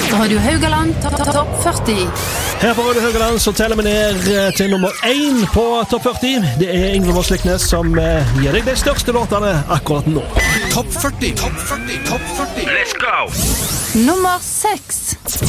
Radio Haugaland Topp 40. Her på Radio Haugaland så teller vi ned til nummer 1 på Topp 40. Det er Yngve Morsliknes som gir deg de største låtene akkurat nå. Topp 40, Topp 40, Topp 40. Let's go! Nummer 6.